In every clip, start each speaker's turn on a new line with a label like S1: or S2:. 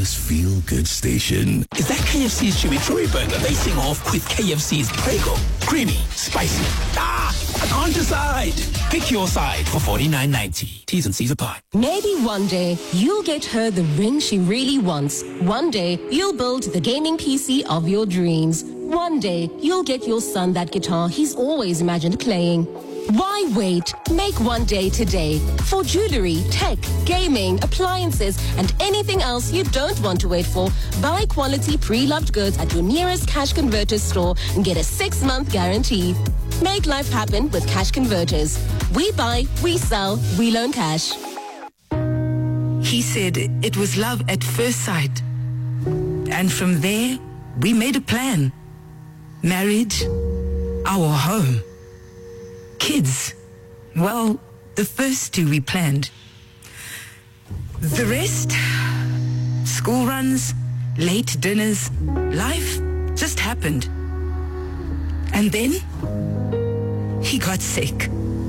S1: Nigeria's feel-good station is that KFC's Chimichurri Burger facing off with KFC's Prego. Creamy, spicy. I can't decide. Pick your side for $49.90. T's and C's apply.
S2: Maybe one day you'll get her the ring she really wants. One day you'll build the gaming PC of your dreams. One day you'll get your son that guitar he's always imagined playing. Why wait? Make one day today. For jewelry, tech, gaming, appliances, and anything else you don't want to wait for, buy quality pre-loved goods at your nearest Cash Converters store and get a 6-month guarantee. Make life happen with Cash Converters. We buy, we sell, we loan cash.
S3: He said it was love at first sight. And from there, we made a plan. Marriage, our home. Kids, well, the first 2 we planned. The rest, school runs, late dinners, life just happened. And then, he got sick.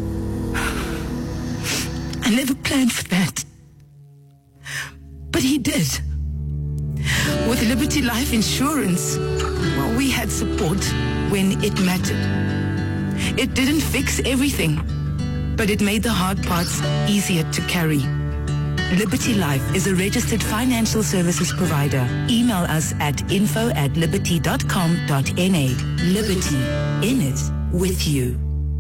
S3: I never planned for that. But he did. With Liberty Life Insurance, well, we had support when it mattered. It didn't fix everything, but it made the hard parts easier to carry. Liberty Life is a registered financial services provider. Email us at info@liberty.com.na. Liberty, in it with you.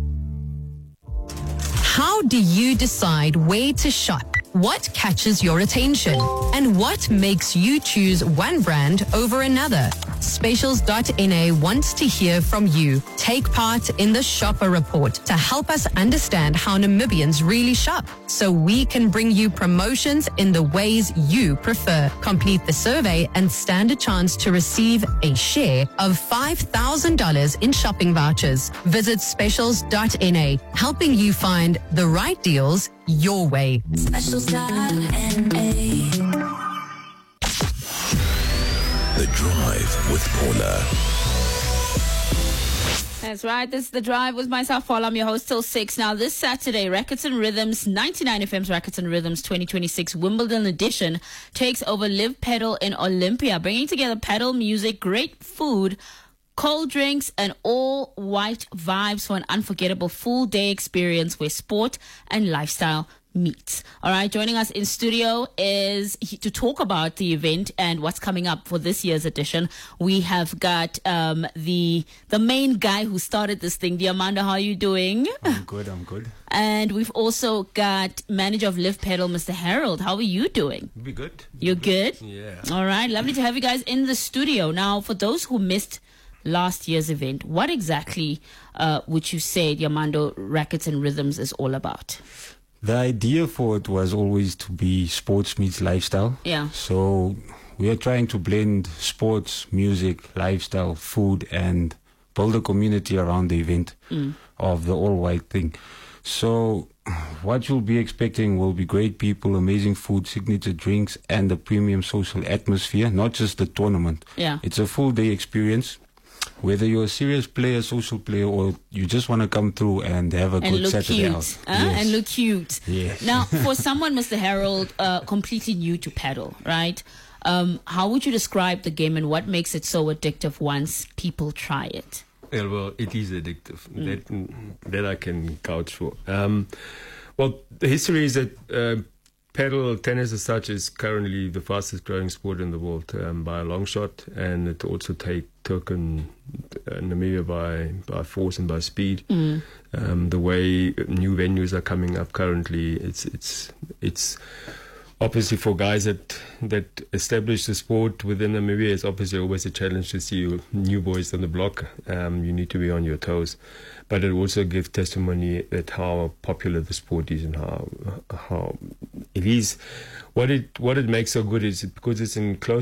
S4: How do you decide where to shop? What catches your attention? And what makes you choose one brand over another? Specials.na wants to hear from you. Take part in the Shopper Report to help us understand how Namibians really shop, so we can bring you promotions in the ways you prefer. Complete the survey and stand a chance to receive a share of $5,000 in shopping vouchers. Visit specials.na, helping you find the right deals your way.
S1: The Drive with Paula.
S5: That's right. This is The Drive with myself, Paula. I'm your host till 6. Now, this Saturday, Rackets and Rhythms, 99 FM's Rackets and Rhythms 2026 Wimbledon edition takes over Live Pedal in Olympia, bringing together pedal music, great food, cold drinks, and all white vibes for an unforgettable full-day experience where sport and lifestyle meets. All right, joining us in studio is to talk about the event and what's coming up for this year's edition. We have got the main guy who started this thing, Diamanda. How are you doing?
S6: I'm good.
S5: And we've also got manager of Live Pedal, Mr. Harold. How are you doing?
S6: Be good.
S5: You're good?
S6: Yeah.
S5: All right, lovely to have you guys in the studio. Now, for those who missed last year's event, what exactly would you say Diamando Rackets and Rhythms is all about?
S6: The idea for it was always to be sports meets lifestyle.
S5: Yeah.
S6: So we are trying to blend sports, music, lifestyle, food, and build a community around the event of the all-white thing. So what you'll be expecting will be great people, amazing food, signature drinks, and a premium social atmosphere, not just the tournament.
S5: Yeah.
S6: It's a full-day experience. Whether you're a serious player, social player, or you just want to come through and have a good Saturday out.
S5: Yes. And look cute.
S6: Yes.
S5: Now, for someone, Mr. Harold, completely new to paddle, right? How would you describe the game and what makes it so addictive once people try it?
S7: Well, it is addictive. That I can vouch for. Well, the history is that paddle tennis as such is currently the fastest growing sport in the world by a long shot, and it also took Namibia by force and by speed. The way new venues are coming up currently, it's obviously for guys that establish the sport within Namibia. It's obviously always a challenge to see new boys on the block. You need to be on your toes, but it also gives testimony at how popular the sport is and how it is. What it makes so good is because it's in close